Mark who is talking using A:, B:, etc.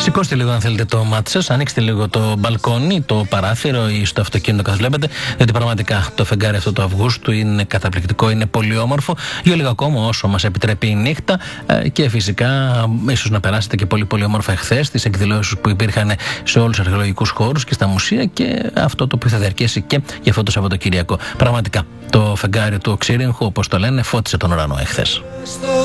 A: Σηκώστε λίγο, αν θέλετε, το μάτι σας, ανοίξτε λίγο το μπαλκόνι, το παράθυρο ή στο αυτοκίνητο, καθώς βλέπετε, διότι πραγματικά το φεγγάρι αυτό του Αυγούστου είναι καταπληκτικό, είναι πολύ όμορφο. Για λίγο ακόμα, όσο μας επιτρέπει η νύχτα, και φυσικά ίσως να περάσετε και πολύ πολύ όμορφα εχθές τις εκδηλώσεις που υπήρχαν σε όλους τους αρχαιολογικούς χώρους και στα μουσεία, και αυτό το οποίο θα διαρκέσει και για αυτό το Σαββατοκύριακο. Πραγματικά το φεγγάρι του Οξύριγχου, όπως το λένε, φώτισε τον ουρανό εχθές.